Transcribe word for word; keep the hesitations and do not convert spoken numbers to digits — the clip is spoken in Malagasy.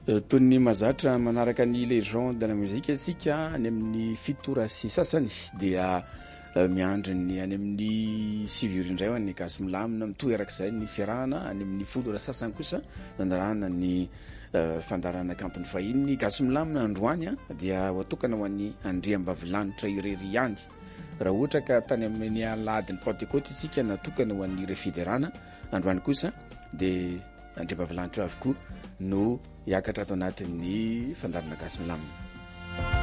toy ny mazatra manaraka ny légion de la musique asika any amin'ny fitora sy sasany dia miandry ny any amin'ny sivy ora indray ho an'ny gasy milamina mitoerak'izay ny fiarahana any amin'ny folo ora sasany kosa nanarahana ny fandarana kantony fahiny ny gasy milamina androany a dia hoatokana ho an'ny andriam-bavilanitra irery ihany raha ohatra ka tany amin'ny aladiny pentecote isika natokana ho an'ny refiderana androany kosa dia andriam-bavilanitra avokoa no hiakatra ato anatin'ny fandarana gasy milamina